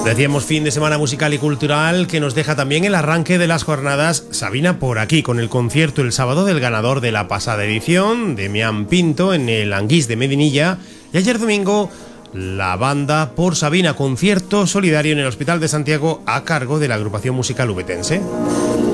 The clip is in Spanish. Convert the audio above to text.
Decíamos fin de semana musical y cultural que nos deja también el arranque de las jornadas Sabina por aquí, con el concierto el sábado del ganador de la pasada edición, Demián Pinto, en el Anguís de Medinilla, y ayer domingo la banda por Sabina, concierto solidario en el Hospital de Santiago a cargo de la agrupación musical ubetense.